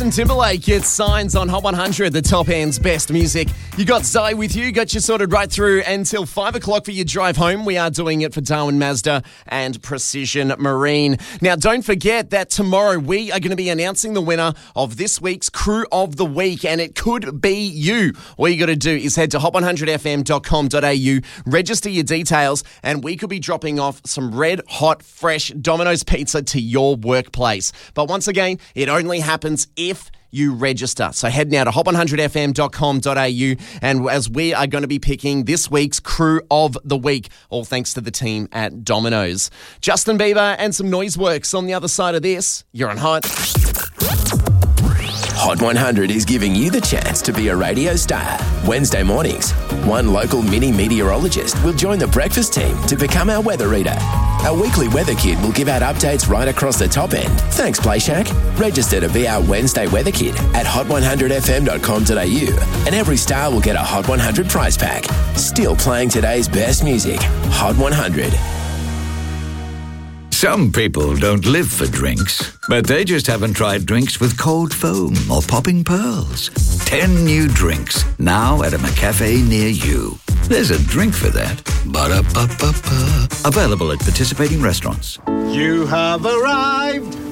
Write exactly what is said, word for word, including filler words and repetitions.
Justin Timberlake gets Signs on Hot one hundred, the top end's best music. You got Zai with you, got you sorted right through until five o'clock for your drive home. We are doing it for Darwin Mazda and Precision Marine. Now, don't forget that tomorrow we are going to be announcing the winner of this week's Crew of the Week, and it could be you. All you got to do is head to hot one hundred f m dot com dot a u, register your details, and we could be dropping off some red, hot, fresh Domino's pizza to your workplace. But once again, it only happens if you register. So head now to hot one hundred f m dot com dot a u, and as we are going to be picking this week's Crew of the Week, all thanks to the team at Domino's. Justin Bieber and some Noiseworks on the other side of this. You're on Hot. Hot one hundred is giving you the chance to be a radio star. Wednesday mornings, one local mini meteorologist will join the breakfast team to become our weather reader. Our weekly weather kid will give out updates right across the top end. Thanks, Play Shack. Register to be our Wednesday weather kid at hot one hundred f m dot com dot a u, and every star will get a Hot one hundred prize pack. Still playing today's best music. Hot one hundred. Some people don't live for drinks, but they just haven't tried drinks with cold foam or popping pearls. Ten new drinks, now at a McCafe near you. There's a drink for that. Ba-da-ba-ba-ba. Available at participating restaurants. You have arrived